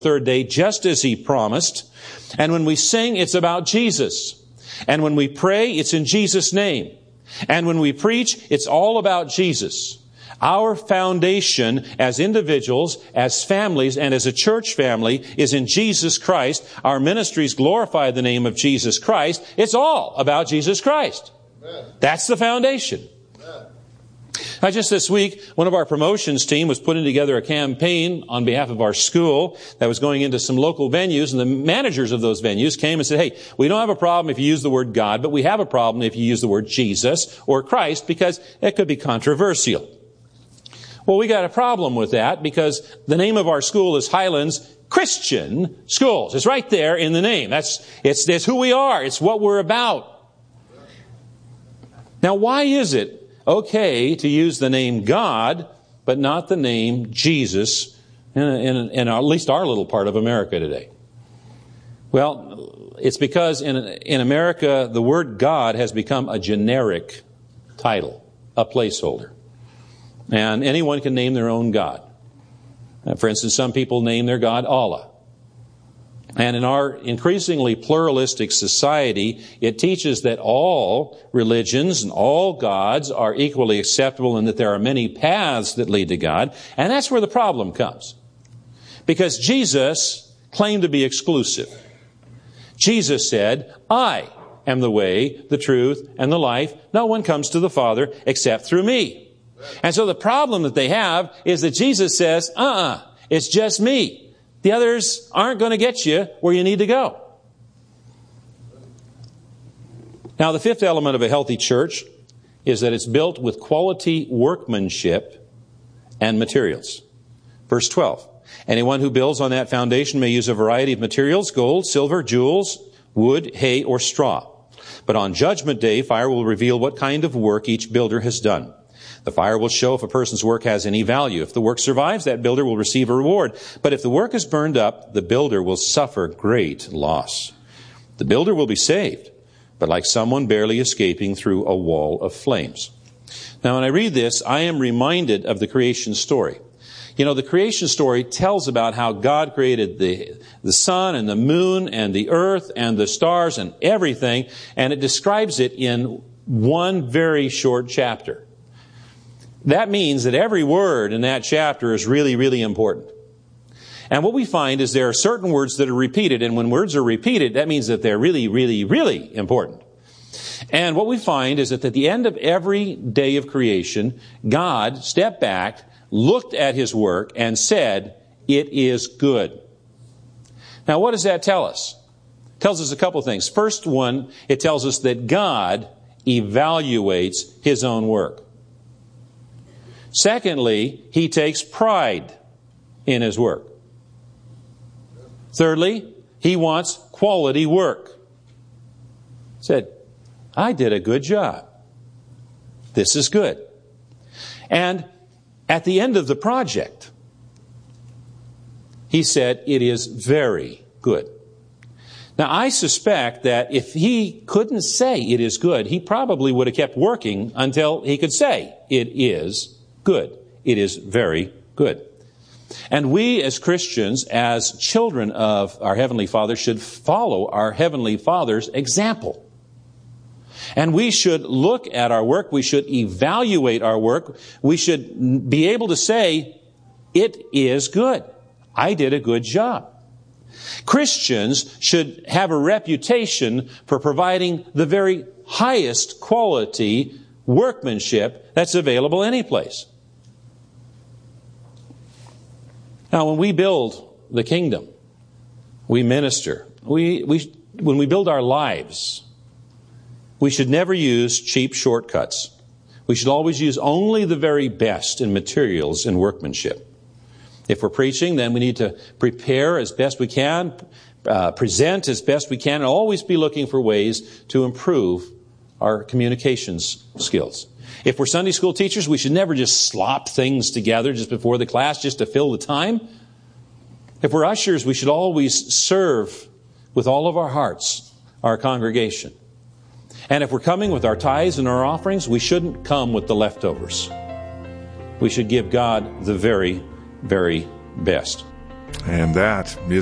third day, just as He promised. And when we sing, it's about Jesus. And when we pray, it's in Jesus' name. And when we preach, it's all about Jesus. Our foundation as individuals, as families, and as a church family is in Jesus Christ. Our ministries glorify the name of Jesus Christ. It's all about Jesus Christ. Amen. That's the foundation. Amen. Just this week, one of our promotions team was putting together a campaign on behalf of our school that was going into some local venues, and the managers of those venues came and said, hey, we don't have a problem if you use the word God, but we have a problem if you use the word Jesus or Christ, because it could be controversial. Well, we got a problem with that because the name of our school is Highlands Christian Schools. It's right there in the name. It's who we are. It's what we're about. Now, why is it okay to use the name God, but not the name Jesus in at least our little part of America today? Well, it's because in America, the word God has become a generic title, a placeholder. And anyone can name their own God. For instance, some people name their God Allah. And in our increasingly pluralistic society, it teaches that all religions and all gods are equally acceptable and that there are many paths that lead to God. And that's where the problem comes. Because Jesus claimed to be exclusive. Jesus said, I am the way, the truth, and the life. No one comes to the Father except through me. And so the problem that they have is that Jesus says, it's just me. The others aren't going to get you where you need to go. Now, the fifth element of a healthy church is that it's built with quality workmanship and materials. Verse 12, anyone who builds on that foundation may use a variety of materials, gold, silver, jewels, wood, hay, or straw. But on Judgment Day, fire will reveal what kind of work each builder has done. The fire will show if a person's work has any value. If the work survives, that builder will receive a reward. But if the work is burned up, the builder will suffer great loss. The builder will be saved, but like someone barely escaping through a wall of flames. Now, when I read this, I am reminded of the creation story. You know, the creation story tells about how God created the sun and the moon and the earth and the stars and everything, and it describes it in one very short chapter. That means that every word in that chapter is really, really important. And what we find is there are certain words that are repeated, and when words are repeated, that means that they're really, really, really important. And what we find is that at the end of every day of creation, God stepped back, looked at His work, and said, it is good. Now, what does that tell us? It tells us a couple things. First one, it tells us that God evaluates His own work. Secondly, He takes pride in His work. Thirdly, He wants quality work. He said, I did a good job. This is good. And at the end of the project, He said, it is very good. Now, I suspect that if He couldn't say it is good, He probably would have kept working until He could say it is good. It is very good. And we as Christians, as children of our Heavenly Father, should follow our Heavenly Father's example. And we should look at our work. We should evaluate our work. We should be able to say, it is good. I did a good job. Christians should have a reputation for providing the very highest quality workmanship that's available any place. Now, when we build the kingdom, we minister. When we build our lives, we should never use cheap shortcuts. We should always use only the very best in materials and workmanship. If we're preaching, then we need to prepare as best we can, present as best we can, and always be looking for ways to improve our communications skills. If we're Sunday school teachers, we should never just slop things together just before the class just to fill the time. If we're ushers, we should always serve with all of our hearts our congregation. And if we're coming with our tithes and our offerings, we shouldn't come with the leftovers. We should give God the very, very best. And that is